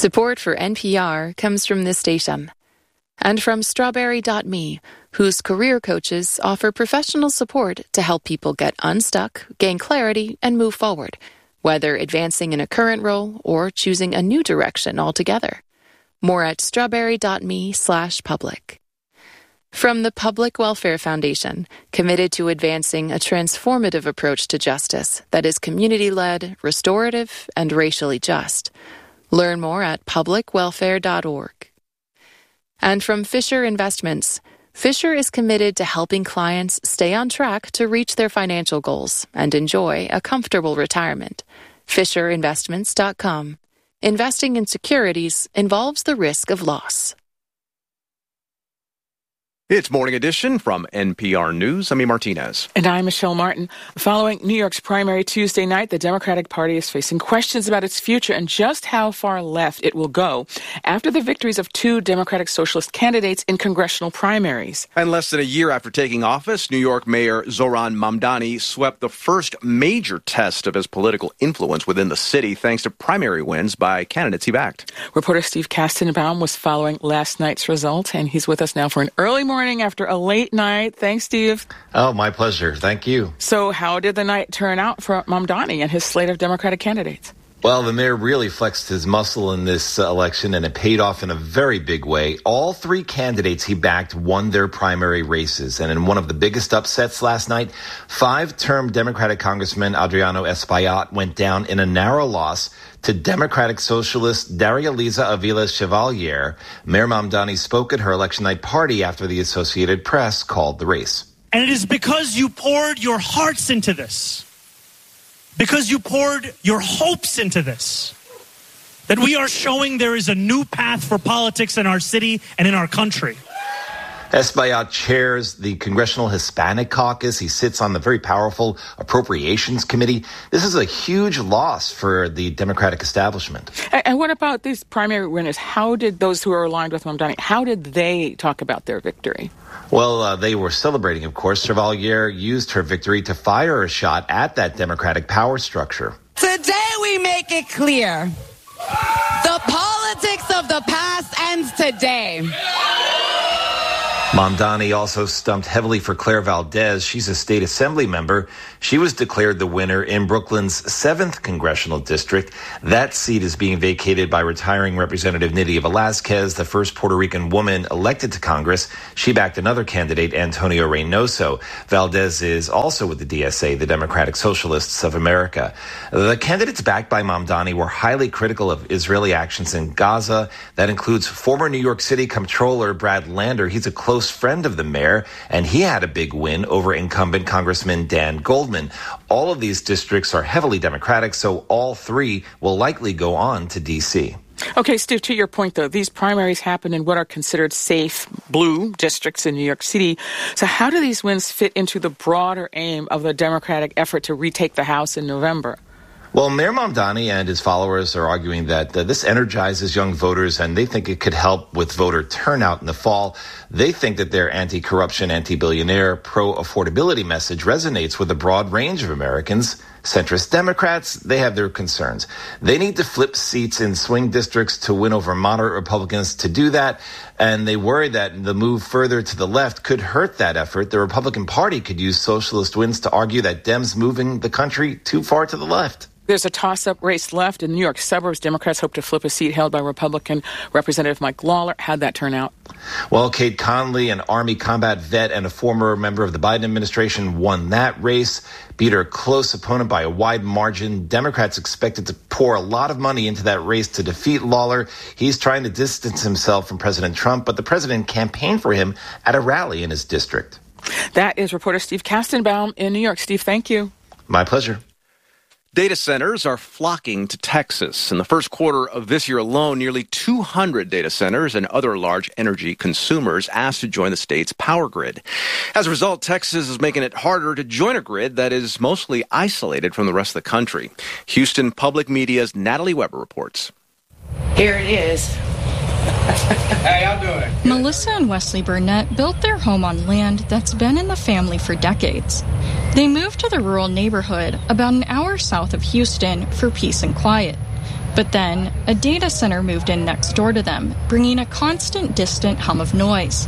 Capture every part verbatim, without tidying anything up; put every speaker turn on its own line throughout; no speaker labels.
Support for N P R comes from this station and from Strawberry dot me, whose career coaches offer professional support to help people get unstuck, gain clarity, and move forward, whether advancing in a current role or choosing a new direction altogether. More at strawberry dot me slash public. From the Public Welfare Foundation, committed to advancing a transformative approach to justice that is community-led, restorative, and racially just. Learn more at public welfare dot org. And from Fisher Investments, Fisher is committed to helping clients stay on track to reach their financial goals and enjoy a comfortable retirement. fisher investments dot com. Investing in securities involves the risk of loss.
It's Morning Edition from N P R News. I'm E. Martinez.
And I'm Michelle Martin. Following New York's primary Tuesday night, the Democratic Party is facing questions about its future and just how far left it will go after the victories of two Democratic Socialist candidates in congressional primaries.
And less than a year after taking office, New York Mayor Zohran Mamdani swept the first major test of his political influence within the city thanks to primary wins by candidates he backed.
Reporter Steve Kastenbaum was following last night's result, and he's with us now for an early morning. morning after a late night. Thanks, Steve.
Oh, my pleasure. Thank you.
So how did the night turn out for Mamdani and his slate of Democratic candidates?
Well, the mayor really flexed his muscle in this uh, election, and it paid off in a very big way. All three candidates he backed won their primary races. And in one of the biggest upsets last night, five-term Democratic Congressman Adriano Espaillat went down in a narrow loss to Democratic Socialist Daria-Liza Avila Chevalier. Mayor Mamdani spoke at her election night party after the Associated Press called the race.
And it is because you poured your hearts into this, because you poured your hopes into this, that we are showing there is a new path for politics in our city and in our country.
Espaillat chairs the Congressional Hispanic Caucus. He sits on the very powerful Appropriations Committee. This is a huge loss for the Democratic establishment.
And what about these primary winners? How did those who are aligned with Mamdani, how did they talk about their victory?
Well, uh, they were celebrating, of course. Chevalier used her victory to fire a shot at that Democratic power structure.
Today we make it clear. The politics of the past ends today.
Mamdani also stumped heavily for Claire Valdez. She's a state assembly member. She was declared the winner in Brooklyn's seventh congressional district. That seat is being vacated by retiring Representative Nydia Velázquez, the first Puerto Rican woman elected to Congress. She backed another candidate, Antonio Reynoso. Valdez is also with the D S A, the Democratic Socialists of America. The candidates backed by Mamdani were highly critical of Israeli actions in Gaza. That includes former New York City Comptroller Brad Lander. He's a close friend of the mayor, and he had a big win over incumbent Congressman Dan Goldman. All of these districts are heavily Democratic, so all three will likely go on to D C.
Okay, Steve, to your point, though, these primaries happen in what are considered safe blue districts in New York City. So how do these wins fit into the broader aim of the Democratic effort to retake the House in November?
Well, Mayor Mamdani and his followers are arguing that uh, this energizes young voters, and they think it could help with voter turnout in the fall. They think that their anti-corruption, anti-billionaire, pro-affordability message resonates with a broad range of Americans. Centrist Democrats, they have their concerns. They need to flip seats in swing districts to win over moderate Republicans to do that, and they worry that the move further to the left could hurt that effort. The Republican Party could use socialist wins to argue that Dems moving the country too far to the left.
There's a toss-up race left in New York suburbs. Democrats hope to flip a seat held by Republican Representative Mike Lawler. How'd that turn out?
Well, Kate Conley, an Army combat vet and a former member of the Biden administration, won that race, beat her close opponent by a wide margin. Democrats expected to pour a lot of money into that race to defeat Lawler. He's trying to distance himself from President Trump, but the president campaigned for him at a rally in his district.
That is reporter Steve Kastenbaum in New York. Steve, thank you.
My pleasure.
Data centers are flocking to Texas. In the first quarter of this year alone, nearly two hundred data centers and other large energy consumers asked to join the state's power grid. As a result, Texas is making it harder to join a grid that is mostly isolated from the rest of the country. Houston Public Media's Natalie Weber reports.
Here it is.
Hey, how doing?
Melissa and Wesley Burnett built their home on land that's been in the family for decades. They moved to the rural neighborhood about an hour south of Houston for peace and quiet. But then, a data center moved in next door to them, bringing a constant, distant hum of noise.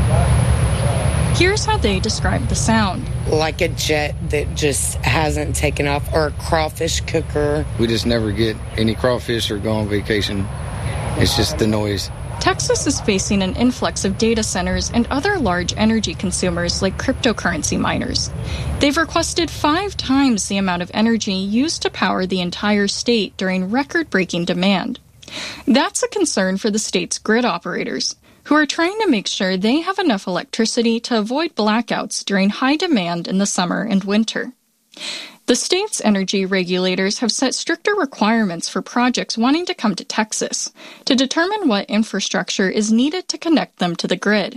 Here's how they describe the sound.
Like a jet that just hasn't taken off, or a crawfish cooker.
We just never get any crawfish or go on vacation. It's just the noise.
Texas is facing an influx of data centers and other large energy consumers like cryptocurrency miners. They've requested five times the amount of energy used to power the entire state during record-breaking demand. That's a concern for the state's grid operators, who are trying to make sure they have enough electricity to avoid blackouts during high demand in the summer and winter. The state's energy regulators have set stricter requirements for projects wanting to come to Texas to determine what infrastructure is needed to connect them to the grid.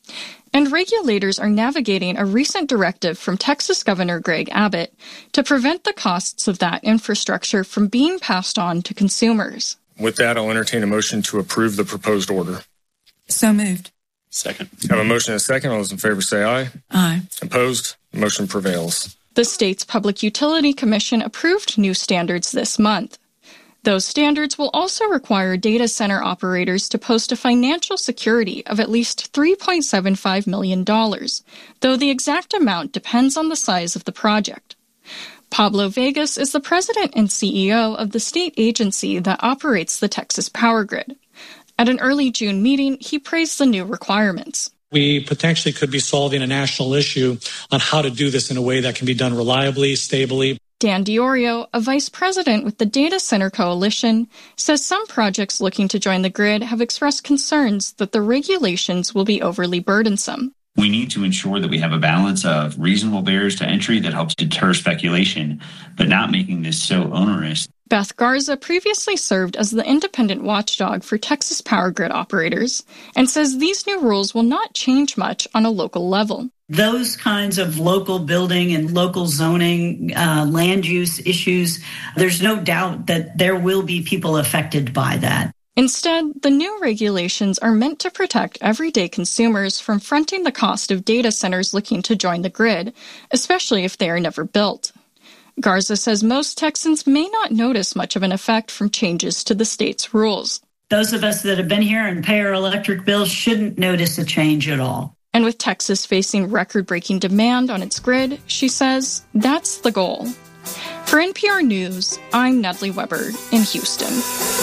And regulators are navigating a recent directive from Texas Governor Greg Abbott to prevent the costs of that infrastructure from being passed on to consumers.
With that, I'll entertain a motion to approve the proposed order.
So moved.
Second. I have a motion and a second. All those in favor say aye.
Aye.
Opposed? Motion prevails.
The state's Public Utility Commission approved new standards this month. Those standards will also require data center operators to post a financial security of at least three point seven five million dollars, though the exact amount depends on the size of the project. Pablo Vegas is the president and C E O of the state agency that operates the Texas power grid. At an early June meeting, he praised the new requirements.
We potentially could be solving a national issue on how to do this in a way that can be done reliably, stably.
Dan Diorio, a vice president with the Data Center Coalition, says some projects looking to join the grid have expressed concerns that the regulations will be overly burdensome.
We need to ensure that we have a balance of reasonable barriers to entry that helps deter speculation, but not making this so onerous.
Beth Garza previously served as the independent watchdog for Texas power grid operators and says these new rules will not change much on a local level.
Those kinds of local building and local zoning, uh, land use issues, there's no doubt that there will be people affected by that.
Instead, the new regulations are meant to protect everyday consumers from fronting the cost of data centers looking to join the grid, especially if they are never built. Garza says most Texans may not notice much of an effect from changes to the state's rules.
Those of us that have been here and pay our electric bills shouldn't notice a change at all.
And with Texas facing record-breaking demand on its grid, she says that's the goal. For N P R News, I'm Natalie Weber in Houston.